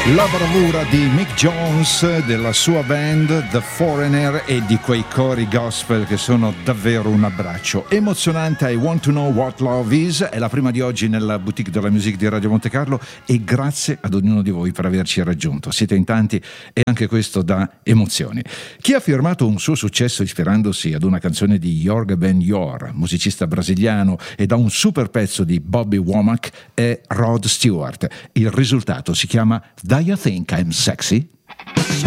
La bravura di Mick Jones, della sua band The Foreigner e di quei cori gospel che sono davvero un abbraccio emozionante. I Want to Know What Love Is è la prima di oggi nella boutique della music di Radio Monte Carlo e grazie ad ognuno di voi per averci raggiunto. Siete in tanti e anche questo dà emozioni. Chi ha firmato un suo successo ispirandosi ad una canzone di Jorge Ben Jor, musicista brasiliano, e da un super pezzo di Bobby Womack è Rod Stewart. Il risultato si chiama Do You Think I'm Sexy?